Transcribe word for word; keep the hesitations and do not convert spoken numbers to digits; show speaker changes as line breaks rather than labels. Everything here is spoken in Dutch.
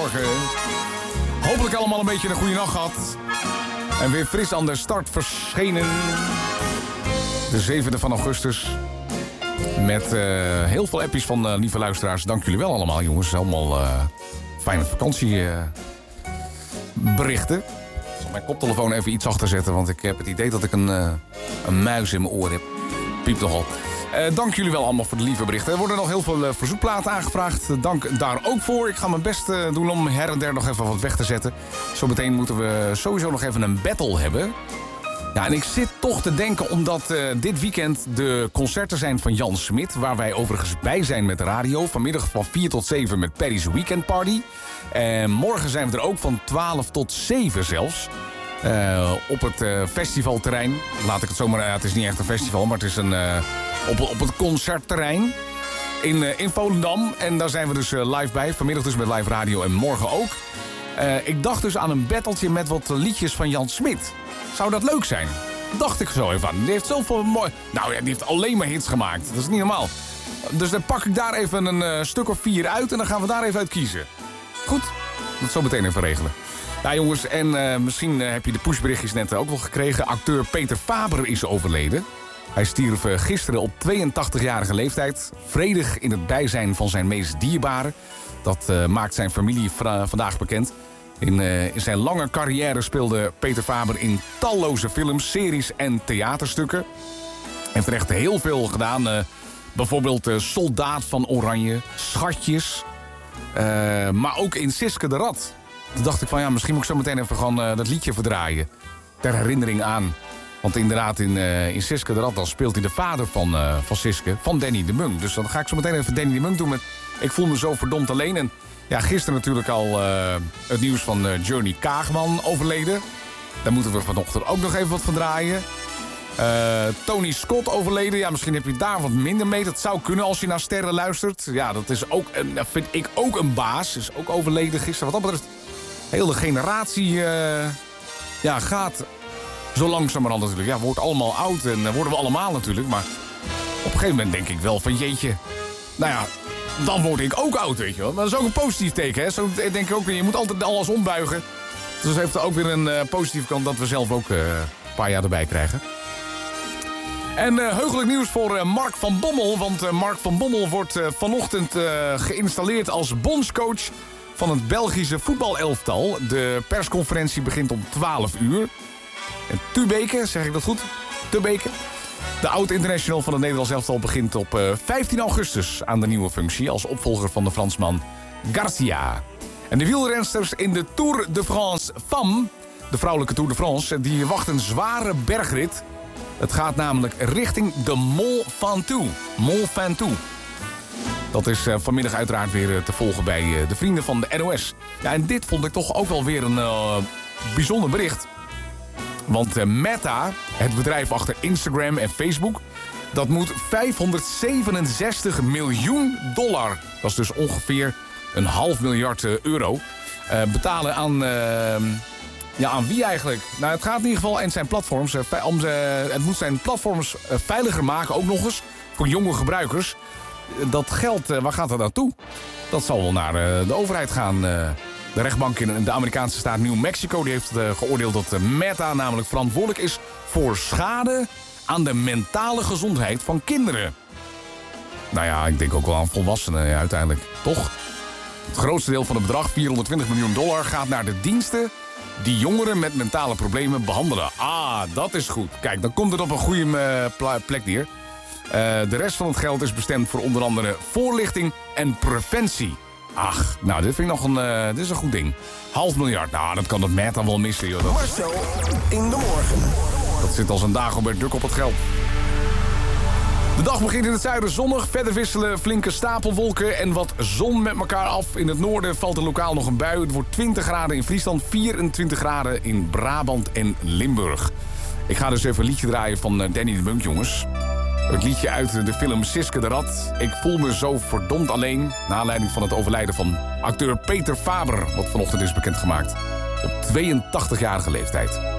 goedemorgen. Hopelijk allemaal een beetje een goede nacht gehad. En weer fris aan de start verschenen. De zevende van augustus. Met uh, heel veel appjes van uh, lieve luisteraars. Dank jullie wel allemaal, jongens. Allemaal uh, fijne vakantieberichten. Uh, ik zal mijn koptelefoon even iets achter zetten, want ik heb het idee dat ik een, uh, een muis in mijn oor heb. Piept nogal. Uh, dank jullie wel allemaal voor de lieve berichten. Er worden nog heel veel uh, verzoekplaten aangevraagd. Uh, dank daar ook voor. Ik ga mijn best uh, doen om her en der nog even wat weg te zetten. Zometeen moeten we sowieso nog even een battle hebben. Ja, en ik zit toch te denken omdat uh, dit weekend de concerten zijn van Jan Smit, waar wij overigens bij zijn met de radio. Vanmiddag van vier tot zeven met Paddy's Weekend Party. En morgen zijn we er ook van twaalf tot zeven zelfs. Uh, op het uh, festivalterrein. Laat ik het zomaar... Uh, het is niet echt een festival, maar het is een... Uh, op, op het concertterrein. In, uh, in Volendam. En daar zijn we dus uh, live bij. Vanmiddag dus met live radio en morgen ook. Uh, ik dacht dus aan een battletje met wat liedjes van Jan Smit. Zou dat leuk zijn? Dacht ik zo even aan. Die heeft zoveel mooi... Nou ja, die heeft alleen maar hits gemaakt. Dat is niet normaal. Dus dan pak ik daar even een uh, stuk of vier uit. En dan gaan we daar even uit kiezen. Goed? Dat zo meteen even regelen. Ja, jongens, en uh, misschien uh, heb je de pushberichtjes net ook wel gekregen. Acteur Peter Faber is overleden. Hij stierf uh, gisteren op tweeëntachtigjarige leeftijd. Vredig in het bijzijn van zijn meest dierbare. Dat uh, maakt zijn familie vra- vandaag bekend. In, uh, in zijn lange carrière speelde Peter Faber in talloze films, series en theaterstukken. Hij heeft er echt heel veel gedaan. Uh, bijvoorbeeld uh, Soldaat van Oranje, Schatjes. Uh, maar ook in Siske de Rat. Toen dacht ik van ja, misschien moet ik zo meteen even gewoon uh, dat liedje verdraaien. Ter herinnering aan. Want inderdaad, in, uh, in Siske de Rat dan speelt hij de vader van, uh, van Siske, van Danny de Munk. Dus dan ga ik zo meteen even Danny de Munk doen met Ik voel me zo verdomd alleen. En ja, gisteren natuurlijk al uh, het nieuws van uh, Journey Kaagman overleden. Daar moeten we vanochtend ook nog even wat van draaien. Uh, Tony Scott overleden. Ja, misschien heb je daar wat minder mee. Dat zou kunnen als je naar Sterren luistert. Ja, dat is ook een, dat vind ik ook een baas. Is ook overleden gisteren. Wat dat betreft, de hele generatie uh, ja, gaat zo langzamerhand natuurlijk. Ja, wordt allemaal oud en uh, worden we allemaal natuurlijk. Maar op een gegeven moment denk ik wel van jeetje. Nou ja, dan word ik ook oud, weet je wel. Maar dat is ook een positief teken, hè. Zo denk ik ook weer. Je moet altijd alles ombuigen. Dus dat heeft er ook weer een uh, positieve kant dat we zelf ook uh, een paar jaar erbij krijgen. En uh, heugelijk nieuws voor uh, Mark van Bommel. Want uh, Mark van Bommel wordt uh, vanochtend uh, geïnstalleerd als bondscoach van het Belgische voetbalelftal. De persconferentie begint om twaalf uur. En Tubeke, zeg ik dat goed? Tubeke. De oud-international van het Nederlands elftal begint op uh, vijftien augustus aan de nieuwe functie als opvolger van de Fransman Garcia. En de wielrensters in de Tour de France Femme, de vrouwelijke Tour de France, die wacht een zware bergrit. Het gaat namelijk richting de Mont Ventoux. Mont Ventoux. Dat is uh, vanmiddag uiteraard weer uh, te volgen bij uh, de vrienden van de N O S. Ja, en dit vond ik toch ook wel weer een uh, bijzonder bericht. Want uh, Meta, het bedrijf achter Instagram en Facebook, dat moet vijfhonderdzevenenzestig miljoen dollar, dat is dus ongeveer een half miljard uh, euro, uh, betalen aan... Uh, Ja, aan wie eigenlijk? Nou, het gaat in ieder geval en zijn platforms. Uh, om ze, het moet zijn platforms uh, veiliger maken, ook nog eens voor jonge gebruikers. Uh, dat geld, uh, waar gaat dat naartoe? Dat zal wel naar uh, de overheid gaan. Uh, de rechtbank in de Amerikaanse staat New Mexico die heeft uh, geoordeeld dat uh, Meta namelijk verantwoordelijk is voor schade aan de mentale gezondheid van kinderen. Nou ja, ik denk ook wel aan volwassenen ja, uiteindelijk, toch? Het grootste deel van het bedrag, vierhonderdtwintig miljoen dollar, gaat naar de diensten die jongeren met mentale problemen behandelen. Ah, dat is goed. Kijk, dan komt het op een goede uh, plek neer. Uh, de rest van het geld is bestemd voor onder andere voorlichting en preventie. Ach, nou, dit vind ik nog een, uh, dit is een goed ding. Half miljard, nou, dat kan het Meta wel missen, joh. Dat
Marcel in de morgen.
Dat zit als een Dagobert Duck op het geld. De dag begint in het zuiden zonnig. Verder wisselen flinke stapelwolken en wat zon met elkaar af. In het noorden valt er lokaal nog een bui. Het wordt twintig graden in Friesland, vierentwintig graden in Brabant en Limburg. Ik ga dus even een liedje draaien van Danny de Munk, jongens. Het liedje uit de film Siske de Rat. Ik voel me zo verdomd alleen. Naar aanleiding van het overlijden van acteur Peter Faber, wat vanochtend is bekendgemaakt. Op tweeëntachtigjarige leeftijd.